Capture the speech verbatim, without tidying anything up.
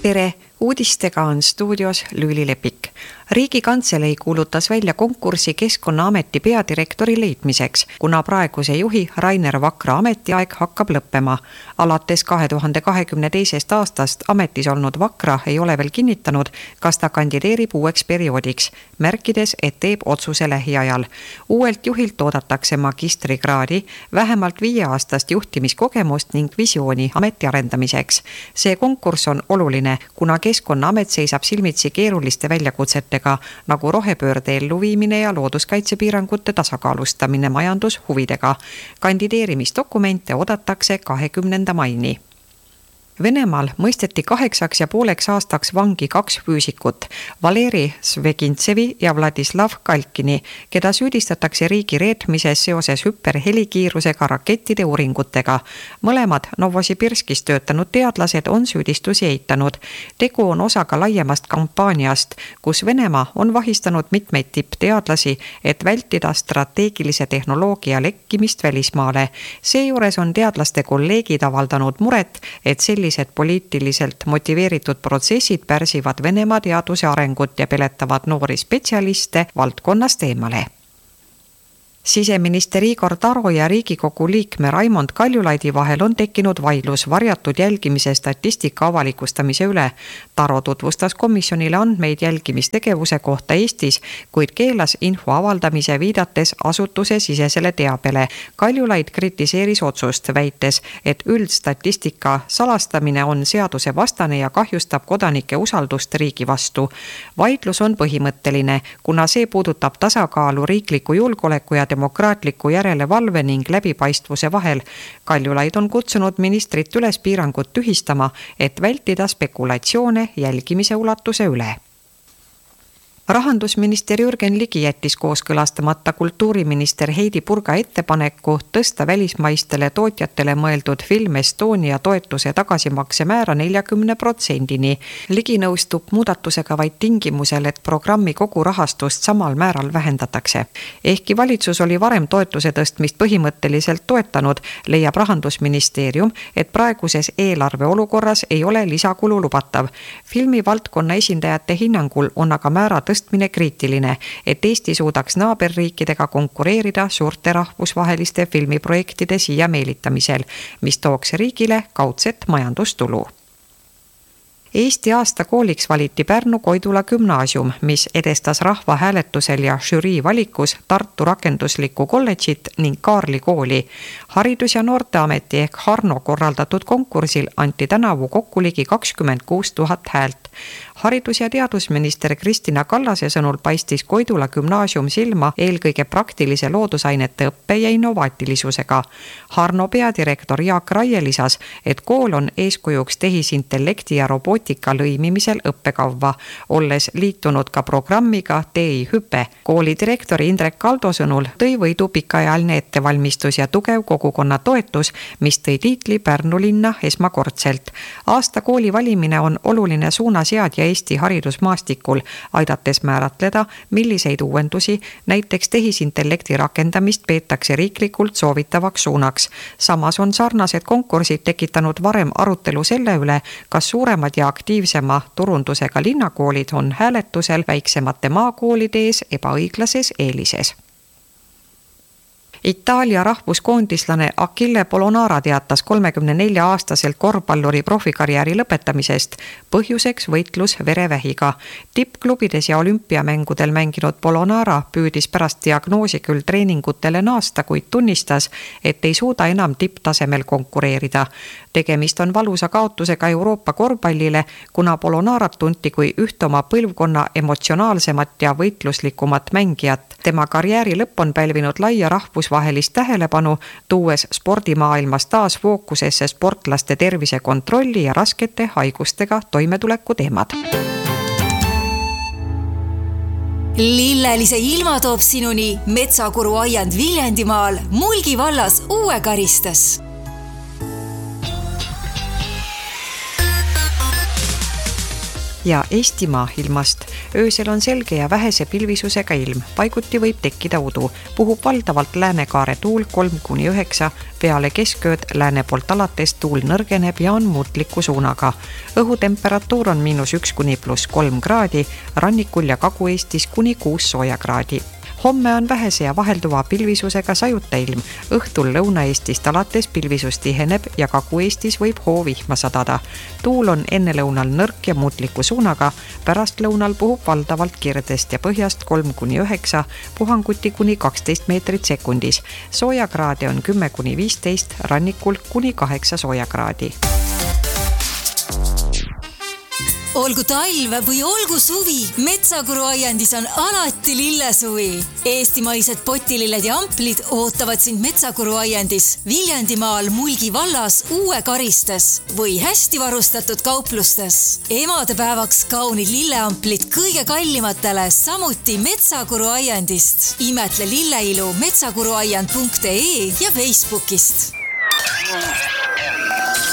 Tere! Uudistega on stuudios Lüüli Lepik. Riigikantselei kuulutas välja konkursi Keskkonnaameti peadirektori leidmiseks, kuna praeguse juhi Rainer Vakra ametiaeg hakkab lõppema. Alates kahe tuhande kahekümne teisest aastast ametis olnud Vakra ei ole veel kinnitanud, kas ta kandideerib uueks perioodiks, märkides, et teeb otsuse lähiajal. Uuelt juhilt oodatakse magistrikraadi, vähemalt viieaastast juhtimiskogemust ning visiooni ameti arendamiseks. See konkurss on oluline, kuna Keskkonnaamet seisab silmitsi keeruliste väljakutsetega, nagu rohepöörde elluviimine ja looduskaitsepiirangute tasakaalustamine majandushuvidega. Kandideerimisdokumente oodatakse kahekümnenda maini. Venemaal mõisteti kaheksaks ja pooleks aastaks vangi kaks füüsikut, Valeri Svegintsevi ja Vladislav Kalkini, keda süüdistatakse riigi reetmises seoses hüperhelikiirusega rakettide uuringutega. Mõlemad Novosibirskis töötanud teadlased on süüdistusi eitanud. Tegu on osaga laiemast kampaaniast, kus Venemaa on vahistanud mitmeid tippteadlasi, et vältida strateegilise tehnoloogia lekkimist välismaale. Seejuures on teadlaste kolleegid avaldanud muret, et sellised Sellised poliitiliselt motiveeritud protsessid pärsivad Venemaa teaduse arengut ja peletavad noori spetsialiste valdkonnast eemale. Siseminister Igor Taro ja Riigikogu liikme Raimond Kaljulaidi vahel on tekkinud vaidlus varjatud jälgimise statistika avalikustamise üle. Taro tutvustas komisjonile andmeid jälgimistegevuse kohta Eestis, kuid keelas info avaldamise viidates asutuse sisesele teabele. Kaljulaid kritiseeris otsust, väites, et üldstatistika salastamine on seaduse vastane ja kahjustab kodanike usaldust riigi vastu. Vaidlus on põhimõtteline, kuna see puudutab tasakaalu riikliku julgeoleku ja demokraatliku järelevalve ning läbipaistvuse vahel. Kaljulaid on kutsunud ministrit üles piirangut tühistama, et vältida spekulatsioone jälgimise ulatuse üle. Rahandusminister Jürgen Ligi jättis kooskõlastamata kultuuriminister Heidi Purga ettepaneku tõsta välismaistele tootjatele mõeldud Film Estonia toetuse tagasimakse määra neljakümne protsendini. Ligi nõustub muudatusega vaid tingimusel, et programmi kogu rahastust samal määral vähendatakse. Ehkki valitsus oli varem toetuse tõstmist põhimõtteliselt toetanud, leiab Rahandusministeerium, et praeguses eelarve olukorras ei ole lisakulu lubatav. Filmivaldkonna esindajate hinnangul on aga määra tõstmine kriitiline, et Eesti suudaks naaberriikidega konkureerida suurte rahvusvaheliste filmiprojektide siia meelitamisel, mis tooks riigile kaudset majandustulu. Eesti aasta kooliks valiti Pärnu Koidula gümnaasium, mis edestas rahvahääletusel ja žürii valikus Tartu rakenduslikku kolledžit ning Kaarli kooli. Haridus- ja Noorteameti ehk Harno korraldatud konkursil anti tänavu kokku ligi kakskümmend kuus tuhat häält. Haridus- ja teadusminister Kristina Kallase sõnul paistis Koidula gümnaasium silma eelkõige praktilise loodusainete õppe ja innovaatilisusega. Harno peadirektor Jaak Raie lisas, et kool on eeskujuks tehisintellekti ja robootika lõimimisel õppekavva, olles liitunud ka programmiga T I Hüpe. Kooli direktori Indrek Kaldo sõnul tõi võidu pikaajaline ettevalmistus ja tugev kogukonna toetus, mis tõi tiitli Pärnu linna esmakordselt. Aasta kooli valimine on oluline suunaseadja Eesti haridusmaastikul, aidates määratleda, milliseid uuendusi, näiteks tehisintellekti rakendamist peetakse riiklikult soovitavaks suunaks. Samas on sarnased konkursid tekitanud varem arutelu selle üle, kas suuremad ja aktiivsema turundusega linnakoolid on hääletusel väiksemate maakoolide ees ebaõiglases eelises. Itaalia rahvuskoondislane Achille Polonara teatas kolmekümne nelja aastaselt korvpalluri profikarjääri lõpetamisest, põhjuseks võitlus verevähiga. Tippklubides ja olümpiamängudel mänginud Polonara püüdis pärast diagnoosi küll treeningutele naasta, kuid tunnistas, et ei suuda enam tipptasemel konkureerida. Tegemist on valusa kaotusega Euroopa korvpallile, kuna Polonarat tunti kui üht oma põlvkonna emotsionaalsemat ja võitluslikumat mängijat. Tema karjääri lõpp on pälvinud laia rahvusvahelist tähelepanu, tuues spordimaailmas taas fookusesse sportlaste tervise kontrolli ja raskete haigustega toimetuleku teemad. Lillelise ilma toob sinuni Metsakuru aiand Viljandimaal Mulgi vallas Uue Karistas. ja Eestimaa ilmast. Öösel on selge ja vähese pilvisusega ilm. Paiguti võib tekkida udu. Puhub valdavalt läänekaare tuul kolm kuni üheksa. Peale keskööd lääne poolt alates tuul nõrgeneb ja on muutliku suunaga. Õhutemperatuur on miinus üks kuni pluss kolm kraadi, rannikul ja Kagu-Eestis kuni kuus sooja kraadi. Homme on vähese ja vahelduva pilvisusega sajuta ilm. Õhtul Lõuna-Eestist alates pilvisus tiheneb ja Kagu-Eestis võib hoovihma sadada. Tuul on enne lõunal nõrk ja muutliku suunaga. Pärast lõunal puhub valdavalt kirdest ja põhjast kolm kuni üheksa, puhanguti kuni kaksteist meetrit sekundis. Soojakraade on kümme kuni viisteist, rannikul kuni kaheksa soojakraadi. Olgu talv või olgu suvi, Metsakuru aiandis on alati lillesuvi. Eestimaised potililled ja amplid ootavad sind Metsakuru aiandis Viljandimaal Mulgi vallas Uue Karistes või hästi varustatud kauplustes. Emadepäevaks kaunid lilleamplid kõige kallimatele, samuti Metsakuru aiandist. Imetle lilleilu metsakuruaiand punkt ee ja Facebookist.